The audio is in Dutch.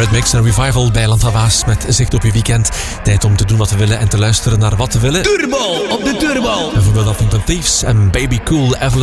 Eurythmics en Revival bij Land van Waas met zicht op je weekend. Tijd om te doen wat we willen en te luisteren naar wat we willen. Turbo op de turbo. Bijvoorbeeld Atom Thieves en Baby Cool, Evelyn